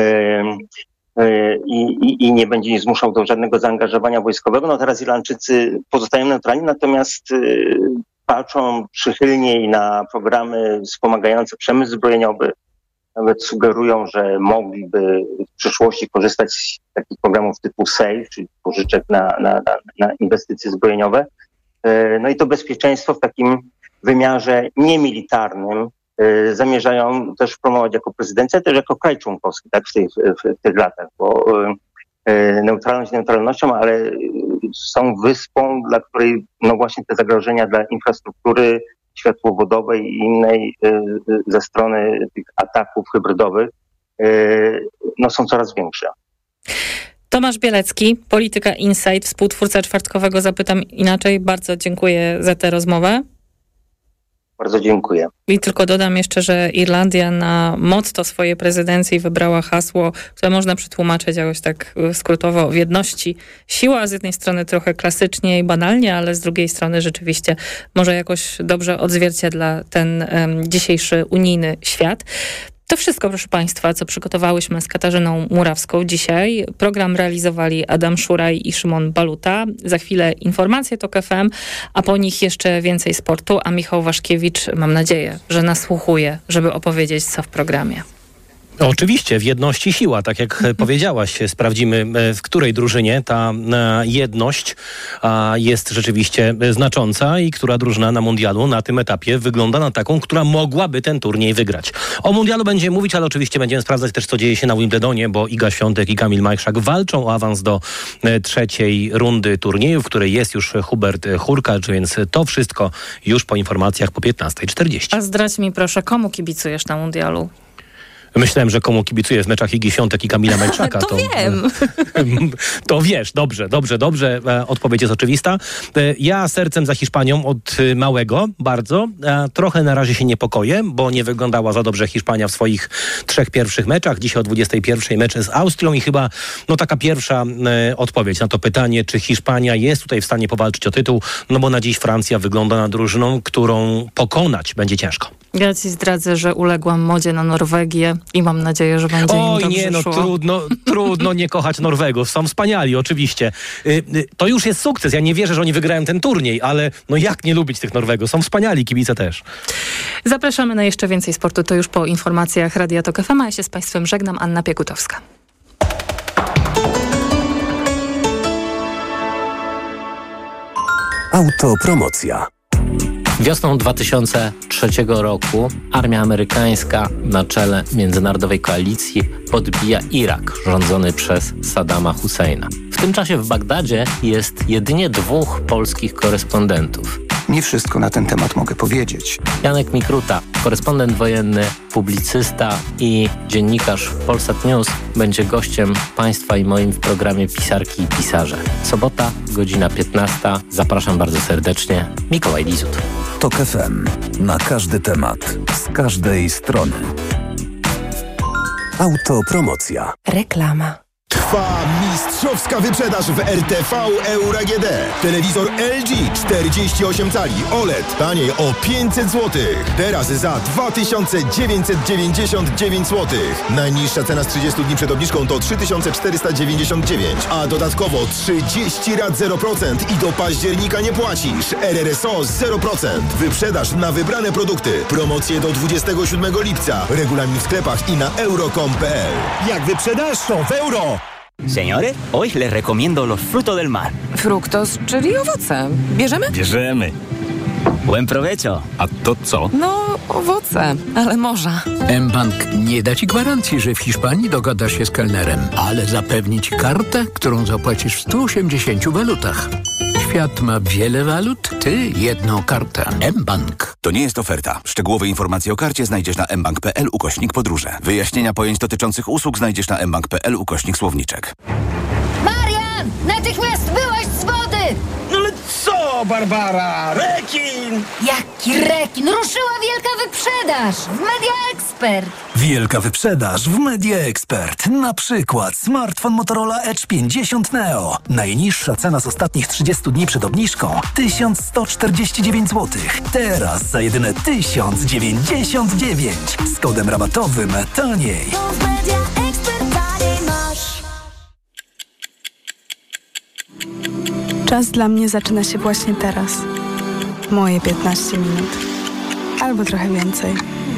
yy, i, i nie będzie nie zmuszał do żadnego zaangażowania wojskowego. No teraz Irlandczycy pozostają neutralni, natomiast yy, patrzą przychylniej na programy wspomagające przemysł zbrojeniowy. Nawet sugerują, że mogliby w przyszłości korzystać z takich programów typu SAFE, czyli pożyczek na, na, na, na inwestycje zbrojeniowe. No i to bezpieczeństwo w takim wymiarze niemilitarnym zamierzają też promować jako prezydencja, też jako kraj członkowski, tak, w tych, w tych latach, bo neutralność neutralnością, ale są wyspą, dla której no właśnie te zagrożenia dla infrastruktury światłowodowej i innej ze strony tych ataków hybrydowych no są coraz większe. Tomasz Bielecki, Polityka Insight, współtwórca czwartkowego Zapytam Inaczej. Bardzo dziękuję za tę rozmowę. Bardzo dziękuję. I tylko dodam jeszcze, że Irlandia na motto swojej prezydencji wybrała hasło, które można przetłumaczyć jakoś tak skrótowo w jedności. Siła z jednej strony trochę klasycznie i banalnie, ale z drugiej strony rzeczywiście może jakoś dobrze odzwierciedla ten um, dzisiejszy unijny świat. To wszystko, proszę Państwa, co przygotowałyśmy z Katarzyną Murawską dzisiaj. Program realizowali Adam Szuraj i Szymon Baluta. Za chwilę informacje TOK F M, a po nich jeszcze więcej sportu, a Michał Waszkiewicz, mam nadzieję, że nasłuchuje, żeby opowiedzieć, co w programie. Oczywiście, w jedności siła, tak jak powiedziałaś. Sprawdzimy, w której drużynie ta jedność jest rzeczywiście znacząca i która drużyna na mundialu na tym etapie wygląda na taką, która mogłaby ten turniej wygrać. O mundialu będziemy mówić, ale oczywiście będziemy sprawdzać też, co dzieje się na Wimbledonie, bo Iga Świątek i Kamil Majchrzak walczą o awans do trzeciej rundy turnieju, w której jest już Hubert Hurkacz, więc to wszystko już po informacjach po piętnasta czterdzieści. A zdradź mi proszę, komu kibicujesz na mundialu? Myślałem, że komu kibicuję w meczach Igi Świątek i Kamila Majchrzaka. to, to wiem. To wiesz, dobrze, dobrze, dobrze. Odpowiedź jest oczywista. Ja sercem za Hiszpanią od małego, bardzo. Trochę na razie się niepokoję, bo nie wyglądała za dobrze Hiszpania w swoich trzech pierwszych meczach. Dzisiaj o dwudziestej pierwszej mecz z Austrią i chyba no taka pierwsza odpowiedź na to pytanie, czy Hiszpania jest tutaj w stanie powalczyć o tytuł, no bo na dziś Francja wygląda na drużyną, którą pokonać będzie ciężko. Ja ci zdradzę, że uległam modzie na Norwegię i mam nadzieję, że będzie Oj, im dobrze nie, no szło. trudno, trudno nie kochać Norwegów. Są wspaniali, oczywiście. Y, y, to już jest sukces. Ja nie wierzę, że oni wygrają ten turniej, ale no jak nie lubić tych Norwegów? Są wspaniali, kibice też. Zapraszamy na jeszcze więcej sportu. To już po informacjach Radia TOK F M, a ja się z Państwem żegnam. Anna Piekutowska. Autopromocja. Wiosną dwa tysiące trzeciego roku armia amerykańska na czele międzynarodowej koalicji podbija Irak, rządzony przez Saddama Husseina. W tym czasie w Bagdadzie jest jedynie dwóch polskich korespondentów. Nie wszystko na ten temat mogę powiedzieć. Janek Mikruta, korespondent wojenny, publicysta i dziennikarz Polsat News, będzie gościem Państwa i moim w programie Pisarki i Pisarze. Sobota, godzina piętnasta. Zapraszam bardzo serdecznie. Mikołaj Lizut. TOK F M. Na każdy temat. Z każdej strony. Autopromocja. Reklama. Trwa mistrzowska wyprzedaż w R T V Euro A G D. Telewizor L G czterdzieści osiem cali O L E D taniej o pięćset złotych. Teraz za dwa tysiące dziewięćset dziewięćdziesiąt dziewięć złotych. Najniższa cena z trzydziestu dni przed obniżką to trzy tysiące czterysta dziewięćdziesiąt dziewięć, a dodatkowo trzydzieści rat zero procent i do października nie płacisz. R R S O zero procent. Wyprzedaż na wybrane produkty. Promocje do dwudziestego siódmego lipca. Regulamin w sklepach i na euro kropka com kropka p l. Jak wyprzedaż, to w euro! Señores, hoy les recomiendo los frutos del mar. Fructos, czyli owoce. Bierzemy? Bierzemy. Buen provecho. A to co? No, owoce, ale morza. mBank nie da ci gwarancji, że w Hiszpanii dogadasz się z kelnerem, ale zapewni ci kartę, którą zapłacisz w stu osiemdziesięciu walutach. Świat ma wiele walut, ty jedną kartę. mBank. To nie jest oferta. Szczegółowe informacje o karcie znajdziesz na mbank kropka p l ukośnik podróże. Wyjaśnienia pojęć dotyczących usług znajdziesz na mbank kropka p l ukośnik słowniczek. Rossmann! Natychmiast wyłaź z wody! No ale co, Barbara? Rekin! Jaki rekin? Ruszyła wielka wyprzedaż w Media Expert! Wielka wyprzedaż w Media Expert. Na przykład smartfon Motorola Edge pięćdziesiąt Neo. Najniższa cena z ostatnich trzydziestu dni przed obniżką tysiąc sto czterdzieści dziewięć złotych. Teraz za jedyne tysiąc dziewięćdziesiąt dziewięć. Z kodem rabatowym taniej. Czas dla mnie zaczyna się właśnie teraz. Moje piętnaście minut. Albo trochę więcej.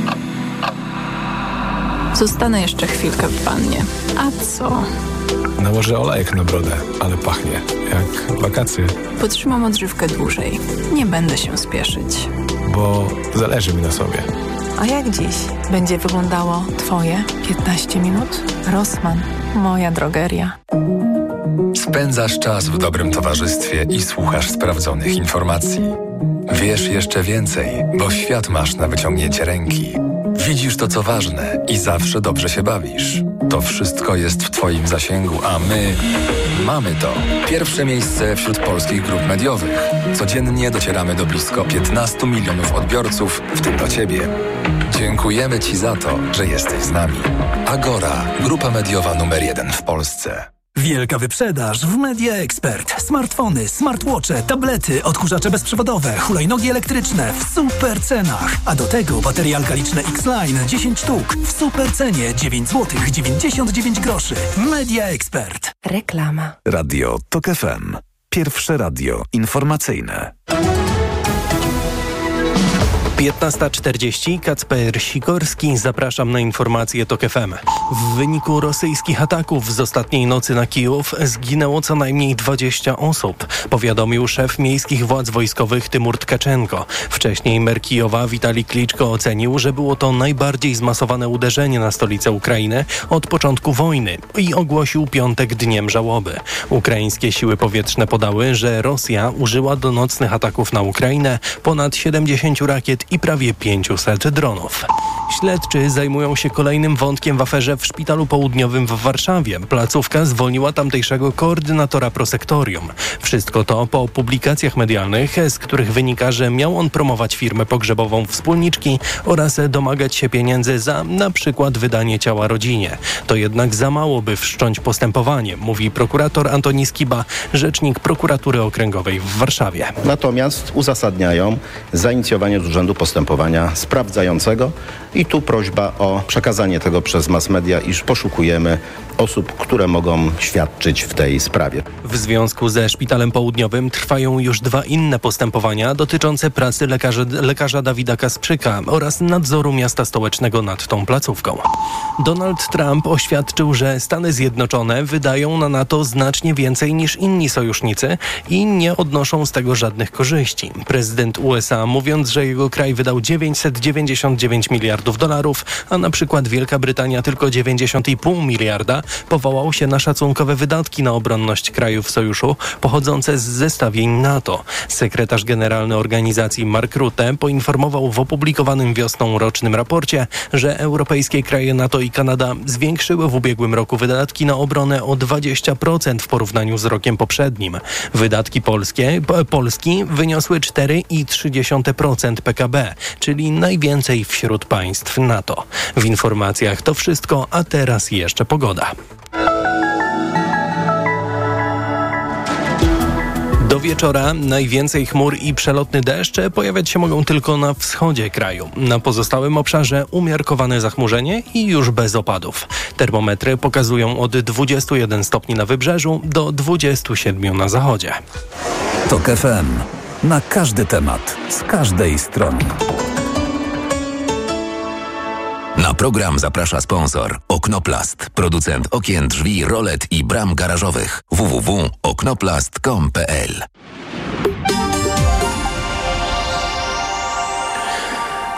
Zostanę jeszcze chwilkę w wannie. A co? Nałożę olejek na brodę, ale pachnie jak wakacje. Potrzymam odżywkę dłużej. Nie będę się spieszyć. Bo zależy mi na sobie. A jak dziś będzie wyglądało twoje piętnaście minut? Rossmann, moja drogeria. Spędzasz czas w dobrym towarzystwie i słuchasz sprawdzonych informacji. Wiesz jeszcze więcej, bo świat masz na wyciągnięcie ręki. Widzisz to, co ważne i zawsze dobrze się bawisz. To wszystko jest w twoim zasięgu, a my mamy to. Pierwsze miejsce wśród polskich grup mediowych. Codziennie docieramy do blisko piętnastu milionów odbiorców, w tym do ciebie. Dziękujemy ci za to, że jesteś z nami. Agora, grupa mediowa numer jeden w Polsce. Wielka wyprzedaż w Media Expert. Smartfony, smartwatche, tablety, odkurzacze bezprzewodowe, hulajnogi elektryczne w super cenach. A do tego baterie alkaliczne X-Line dziesięć sztuk w super cenie dziewięć złotych dziewięćdziesiąt dziewięć groszy. Media Expert. Reklama. Radio TOK F M. Pierwsze radio informacyjne. piętnasta czterdzieści, Kacper Sikorski, zapraszam na informacje TOK F M. W wyniku rosyjskich ataków z ostatniej nocy na Kijów zginęło co najmniej dwadzieścia osób, powiadomił szef miejskich władz wojskowych Tymur Tkaczenko. Wcześniej mer Kijowa Witalij Kliczko ocenił, że było to najbardziej zmasowane uderzenie na stolicę Ukrainy od początku wojny i ogłosił piątek dniem żałoby. Ukraińskie siły powietrzne podały, że Rosja użyła do nocnych ataków na Ukrainę ponad siedemdziesiąt rakiet i prawie pięćset dronów. Śledczy zajmują się kolejnym wątkiem w aferze w Szpitalu Południowym w Warszawie. Placówka zwolniła tamtejszego koordynatora prosektorium. Wszystko to po publikacjach medialnych, z których wynika, że miał on promować firmę pogrzebową wspólniczki oraz domagać się pieniędzy za na przykład wydanie ciała rodzinie. To jednak za mało, by wszcząć postępowanie, mówi prokurator Antoni Skiba, rzecznik prokuratury okręgowej w Warszawie. Natomiast uzasadniają zainicjowanie z urzędu postępowania sprawdzającego i tu prośba o przekazanie tego przez mass media, iż poszukujemy osób, które mogą świadczyć w tej sprawie. W związku ze Szpitalem Południowym trwają już dwa inne postępowania dotyczące pracy lekarza, lekarza Dawida Kasprzyka oraz nadzoru miasta stołecznego nad tą placówką. Donald Trump oświadczył, że Stany Zjednoczone wydają na NATO znacznie więcej niż inni sojusznicy i nie odnoszą z tego żadnych korzyści. Prezydent U S A, mówiąc, że jego kraj wydał dziewięćset dziewięćdziesiąt dziewięć miliardów dolarów, a na przykład Wielka Brytania tylko dziewięćdziesiąt i pół miliarda, powołał się na szacunkowe wydatki na obronność krajów sojuszu pochodzące z zestawień NATO. Sekretarz generalny organizacji Mark Rutte poinformował w opublikowanym wiosną rocznym raporcie, że europejskie kraje NATO i Kanada zwiększyły w ubiegłym roku wydatki na obronę o dwadzieścia procent w porównaniu z rokiem poprzednim. Wydatki polskie, Polski wyniosły cztery i trzy dziesiąte procent P K B, czyli najwięcej wśród państw NATO. W informacjach to wszystko, a teraz jeszcze pogoda. Do wieczora najwięcej chmur i przelotny deszcz pojawiać się mogą tylko na wschodzie kraju. Na pozostałym obszarze umiarkowane zachmurzenie i już bez opadów. Termometry pokazują od dwudziestu jeden stopni na wybrzeżu do dwudziestu siedmiu na zachodzie. TOK F M. Na każdy temat, z każdej strony. Na program zaprasza sponsor Oknoplast, producent okien, drzwi, rolet i bram garażowych. w w w kropka oknoplast kropka com kropka p l.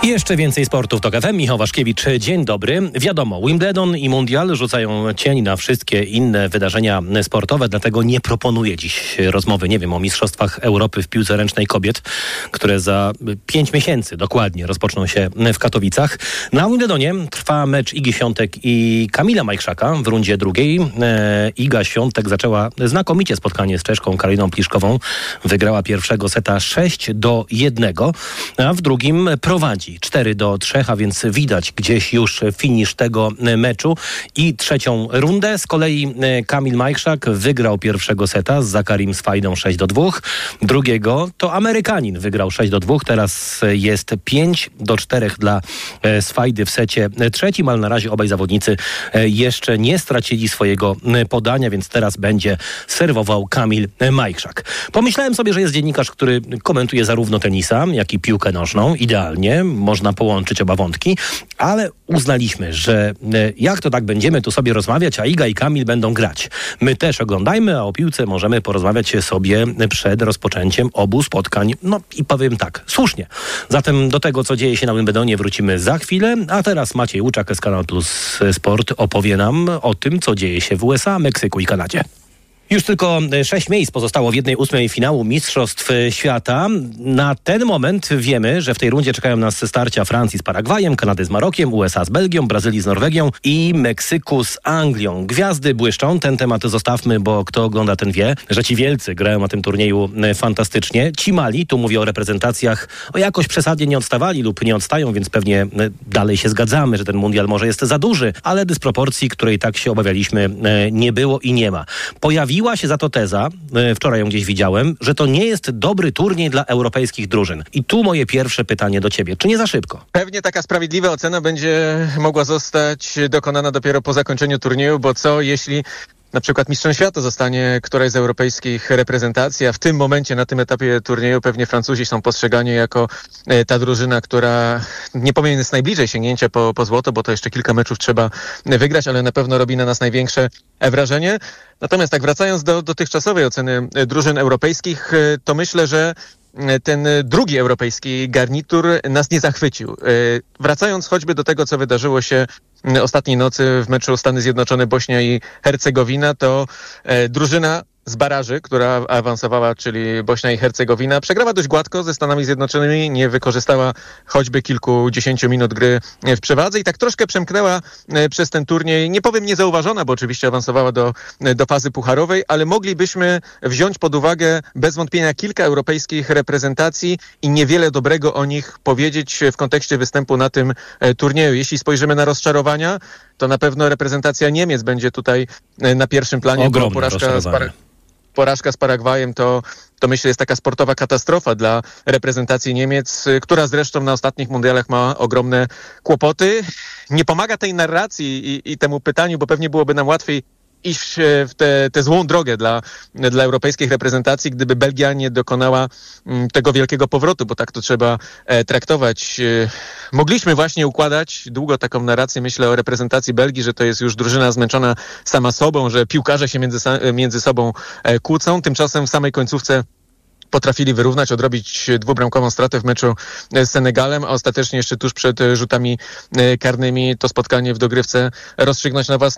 Jeszcze więcej sportu w TOK F M. Michał Waszkiewicz, dzień dobry. Wiadomo, Wimbledon i Mundial rzucają cień na wszystkie inne wydarzenia sportowe, dlatego nie proponuję dziś rozmowy, nie wiem, o Mistrzostwach Europy w piłce ręcznej kobiet, które za pięć miesięcy dokładnie rozpoczną się w Katowicach. Na Wimbledonie trwa mecz Igi Świątek i Kamila Majchrzaka w rundzie drugiej. E, Iga Świątek zaczęła znakomicie spotkanie z Czeszką Karoliną Pliszkową. Wygrała pierwszego seta sześć do jednego, a w drugim prowadzi cztery do trzech, a więc widać gdzieś już finisz tego meczu i trzecią rundę. Z kolei Kamil Majchrzak wygrał pierwszego seta z Zakarim Swajdą sześć do dwóch. Drugiego to Amerykanin wygrał sześć do dwóch. Teraz jest pięć do czterech dla Swajdy w secie trzecim, ale na razie obaj zawodnicy jeszcze nie stracili swojego podania, więc teraz będzie serwował Kamil Majchrzak. Pomyślałem sobie, że jest dziennikarz, który komentuje zarówno tenisa, jak i piłkę nożną. Idealnie można połączyć oba wątki, ale uznaliśmy, że jak to tak będziemy tu sobie rozmawiać, a Iga i Kamil będą grać. My też oglądajmy, a o piłce możemy porozmawiać sobie przed rozpoczęciem obu spotkań. No i powiem tak, słusznie. Zatem do tego, co dzieje się na Wimbledonie, wrócimy za chwilę, a teraz Maciej Łuczak z Kanal Plus Sport opowie nam o tym, co dzieje się w U S A, Meksyku i Kanadzie. Już tylko sześć miejsc pozostało w jednej ósmej finału Mistrzostw Świata. Na ten moment wiemy, że w tej rundzie czekają nas starcia Francji z Paragwajem, Kanady z Marokiem, U S A z Belgią, Brazylii z Norwegią i Meksyku z Anglią. Gwiazdy błyszczą, ten temat zostawmy, bo kto ogląda, ten wie, że ci wielcy grają na tym turnieju fantastycznie. Ci mali, tu mówię o reprezentacjach, o jakoś przesadnie nie odstawali lub nie odstają, więc pewnie dalej się zgadzamy, że ten mundial może jest za duży, ale dysproporcji, której tak się obawialiśmy, nie było i nie ma. Pojawi Pojawiła się za to teza, wczoraj ją gdzieś widziałem, że to nie jest dobry turniej dla europejskich drużyn. I tu moje pierwsze pytanie do ciebie. Czy nie za szybko? Pewnie taka sprawiedliwa ocena będzie mogła zostać dokonana dopiero po zakończeniu turnieju, bo co jeśli na przykład mistrzem świata zostanie któraś z europejskich reprezentacji, a w tym momencie, na tym etapie turnieju pewnie Francuzi są postrzegani jako ta drużyna, która nie powiem jest najbliżej sięgnięcia po, po złoto, bo to jeszcze kilka meczów trzeba wygrać, ale na pewno robi na nas największe wrażenie. Natomiast tak wracając do dotychczasowej oceny drużyn europejskich, to myślę, że ten drugi europejski garnitur nas nie zachwycił. Wracając choćby do tego, co wydarzyło się ostatniej nocy w meczu Stany Zjednoczone, Bośnia i Hercegowina, to drużyna z baraży, która awansowała, czyli Bośnia i Hercegowina, przegrała dość gładko ze Stanami Zjednoczonymi, nie wykorzystała choćby kilkudziesięciu minut gry w przewadze i tak troszkę przemknęła przez ten turniej, nie powiem niezauważona, bo oczywiście awansowała do, do fazy pucharowej, ale moglibyśmy wziąć pod uwagę bez wątpienia kilka europejskich reprezentacji i niewiele dobrego o nich powiedzieć w kontekście występu na tym turnieju. Jeśli spojrzymy na rozczarowania, to na pewno reprezentacja Niemiec będzie tutaj na pierwszym planie. Ogromne porażka z Par- Porażka z Paragwajem to, to myślę jest taka sportowa katastrofa dla reprezentacji Niemiec, która zresztą na ostatnich mundialach ma ogromne kłopoty. Nie pomaga tej narracji i, i temu pytaniu, bo pewnie byłoby nam łatwiej iść w tę złą drogę dla, dla europejskich reprezentacji, gdyby Belgia nie dokonała m, tego wielkiego powrotu, bo tak to trzeba e, traktować. E, mogliśmy właśnie układać długo taką narrację, myślę, o reprezentacji Belgii, że to jest już drużyna zmęczona sama sobą, że piłkarze się między, między sobą e, kłócą. Tymczasem w samej końcówce potrafili wyrównać, odrobić dwubramkową stratę w meczu z Senegalem, a ostatecznie jeszcze tuż przed rzutami karnymi to spotkanie w dogrywce rozstrzygnąć na, was,